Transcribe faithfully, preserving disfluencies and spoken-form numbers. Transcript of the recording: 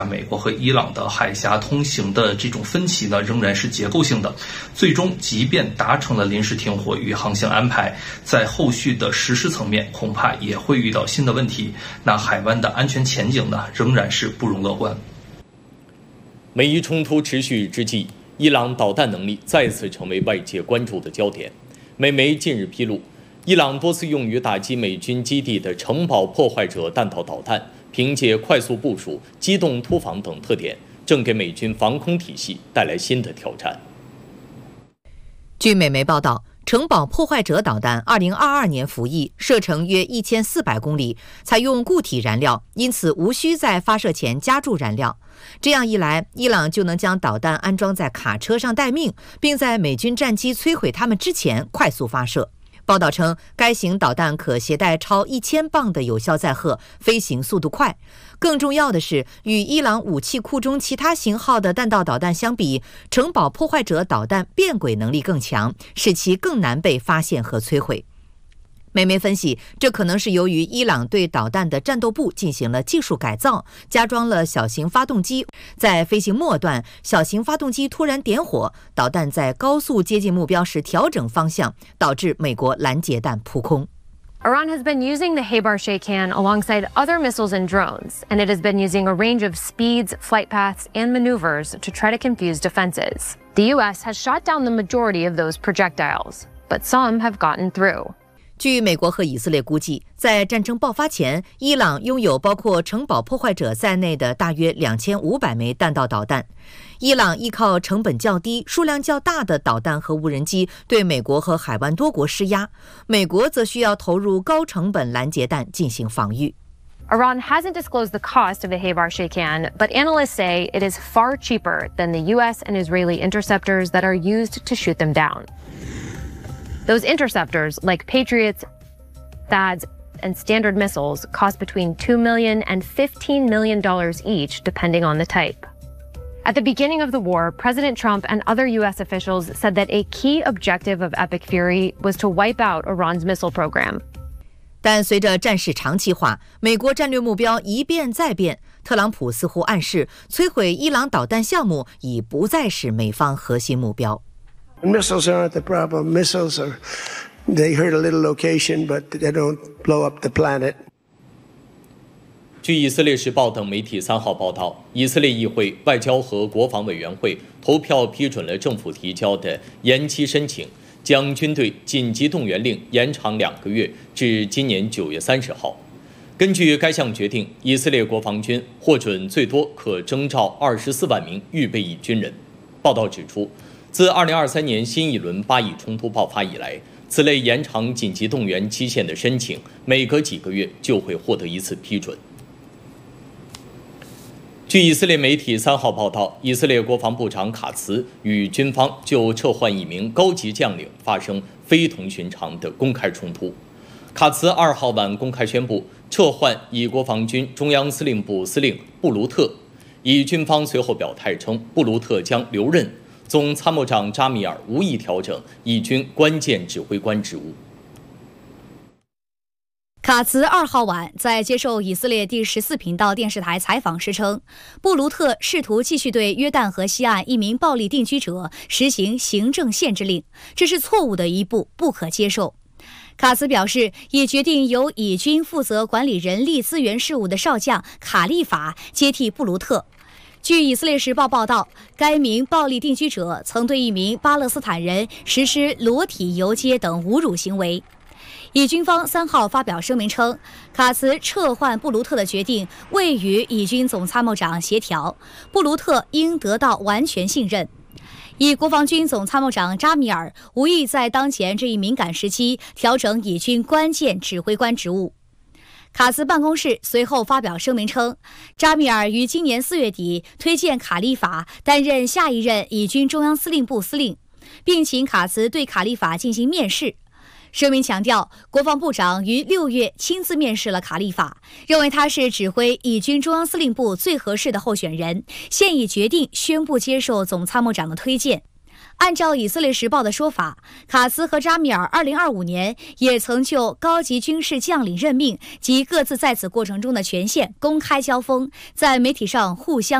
美国和伊朗的海峡通行的这种分歧呢，仍然是结构性的。最终，即便达成了临时停火与航行安排，在后续的实施层面，恐怕也会遇到新的问题。那海湾的安全前景呢，仍然是不容乐观。 美伊冲突持续之际，伊朗导弹能力再次成为外界关注的焦点。美媒近日披露，伊朗多次用于打击美军基地的城堡破坏者弹道导弹，凭借快速部署、机动突防等特点，正给美军防空体系带来新的挑战。 据美媒报道，城堡破坏者导弹二零二二年服役，射程约一千四百公里，采用固体燃料，因此无需在发射前加注燃料。这样一来，伊朗就能将导弹安装在卡车上待命，并在美军战机摧毁它们之前快速发射。报道称，该型导弹可携带超一千磅的有效载荷，飞行速度快。更重要的是，与伊朗武器库中其他型号的弹道导弹相比，城堡破坏者导弹变轨能力更强，使其更难被发现和摧毁。美媒分析，这可能是由于伊朗对导弹的战斗部进行了技术改造，加装了小型发动机，在飞行末段，小型发动机突然点火，导弹在高速接近目标时调整方向，导致美国拦截弹扑空。 Iran has been using the Haybar Shaykhan alongside other missiles and drones, and it has been using a range of speeds, flight paths, and maneuvers to try to confuse defenses. The U S has shot down the majority of those projectiles, but some have gotten through. 据美国和以色列估计，在战争爆发前，伊朗拥有包括城堡破坏者在内的大约两千五百枚弹道导弹。伊朗依靠成本较低、数量较大的导弹和无人机对美国和海湾多国施压，美国则需要投入高成本拦截弹进行防御。 Iran hasn't disclosed the cost of the Haybar Shaykhan, but analysts say it is far cheaper than the U S and Israeli interceptors that are used to shoot them down. Those interceptors, like Patriots, T H A D S, and Standard missiles, cost between two million dollars and fifteen million dollars each, depending on the type. At the beginning of the war, President Trump and other U S officials said that a key objective of Epic Fury was to wipe out Iran's missile program. 但随着战事长期化，美国战略目标一变再变，特朗普似乎暗示摧毁伊朗导弹项目已不再是美方核心目标。 Missiles aren't the problem. Missiles are, they hurt a little location, but they don't blow up the planet. 据以色列时报等媒体三号报道，以色列议会外交和国防委员会投票批准了政府提交的延期申请，将军队紧急动员令延长两个月至今年九月三十号。根据该项决定，以色列国防军获准最多可征召二十四万名预备役军人。报道指出，自二零二三年新一轮巴以冲突爆发以来，此类延长紧急动员期限的申请，每隔几个月就会获得一次批准。据以色列媒体三号报道，以色列国防部长卡茨与军方就撤换一名高级将领发生非同寻常的公开冲突。卡茨二号晚公开宣布撤换以国防军中央司令部司令布卢特，以军方随后表态称布卢特将留任。总参谋长扎米尔无意调整以军关键指挥官职务。 卡茨二号晚在接受以色列第十四频道电视台采访时称，布卢特试图继续对约旦河西岸一名暴力定居者实行行政限制令，这是错误的一步，不可接受。卡茨表示，已决定由以军负责管理人力资源事务的少将卡利法接替布卢特。据以色列时报报道，该名暴力定居者曾对一名巴勒斯坦人实施裸体游街等侮辱行为。以军方三号发表声明称，卡茨撤换布卢特的决定未与以军总参谋长协调，布卢特应得到完全信任。以国防军总参谋长扎米尔无意在当前这一敏感时期调整以军关键指挥官职务。卡茨办公室随后发表声明称，扎米尔于今年四月底推荐卡利法担任下一任以军中央司令部司令，并请卡茨对卡利法进行面试。声明强调，国防部长于六月亲自面试了卡利法，认为他是指挥以军中央司令部最合适的候选人，现已决定宣布接受总参谋长的推荐。 按照以色列时报的说法，卡斯和扎米尔二零二五年也曾就高级军事将领任命及各自在此过程中的权限公开交锋，在媒体上互相